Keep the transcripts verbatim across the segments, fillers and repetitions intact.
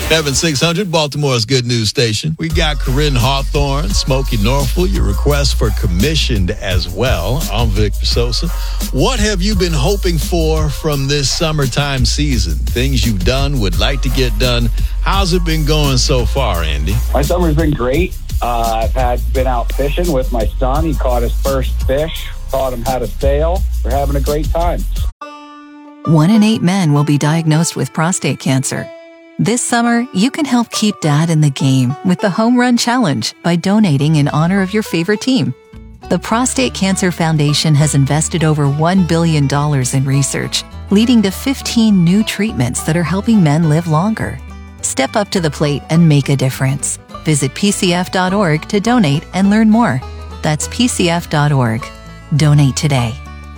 F M six hundred, Baltimore's good news station. We got Corinne Hawthorne, Smokey Norfolk, your request for commissioned as well. I'm Victor Sosa. What have you been hoping for from this summertime season? Things you've done, would like to get done. How's it been going so far, Andy? My summer's been great. Uh, I've had been out fishing with my son. He caught his first fish, taught him how to sail. We're having a great time. One in eight men will be diagnosed with prostate cancer. This summer, you can help keep Dad in the game with the Home Run Challenge by donating in honor of your favorite team. The Prostate Cancer Foundation has invested over one billion dollars in research, leading to fifteen new treatments that are helping men live longer. Step up to the plate and make a difference. Visit P C F dot org to donate and learn more. That's P C F dot org. Donate today.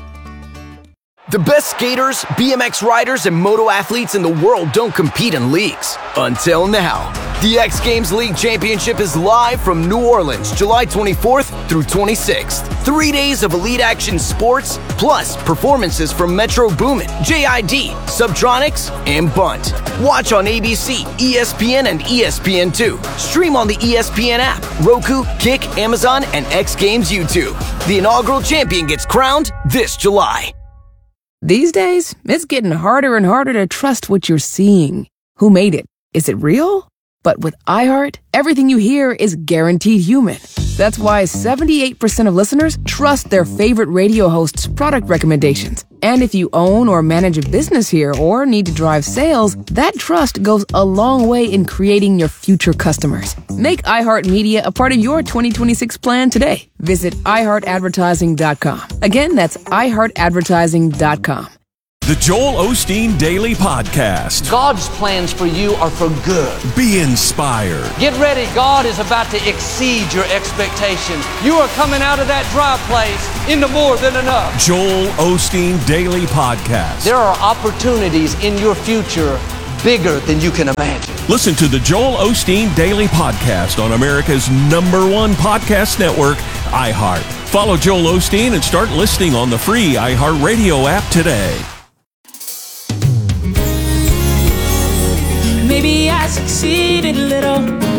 The best skaters, B M X riders, and moto athletes in the world don't compete in leagues. Until now. The X Games League Championship is live from New Orleans, July twenty-fourth through twenty-sixth. Three days of elite action sports, plus performances from Metro Boomin, J I D, Subtronics, and Bunt. Watch on A B C, E S P N, and E S P N two. Stream on the E S P N app, Roku, Kick, Amazon, and X Games YouTube. The inaugural champion gets crowned this July. These days, it's getting harder and harder to trust what you're seeing. Who made it? Is it real? But with iHeart, everything you hear is guaranteed human. That's why seventy-eight percent of listeners trust their favorite radio host's product recommendations. And if you own or manage a business here or need to drive sales, that trust goes a long way in creating your future customers. Make iHeartMedia a part of your twenty twenty-six plan today. Visit i heart advertising dot com. Again, that's i heart advertising dot com. The Joel Osteen Daily Podcast. God's plans for you are for good. Be inspired. Get ready. God is about to exceed your expectations. You are coming out of that dry place into more than enough. Joel Osteen Daily Podcast. There are opportunities in your future bigger than you can imagine. Listen to the Joel Osteen Daily Podcast on America's number one podcast network, iHeart. Follow Joel Osteen and start listening on the free iHeartRadio app today. Maybe I succeeded a little.